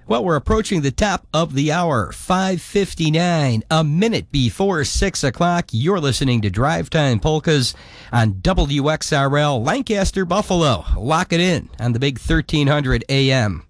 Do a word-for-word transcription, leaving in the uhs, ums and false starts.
Well, we're approaching the top of the hour, five fifty-nine, a minute before six o'clock. You're listening to Drive Time Polkas on W X R L Lancaster, Buffalo. Lock it in on the big thirteen hundred A M.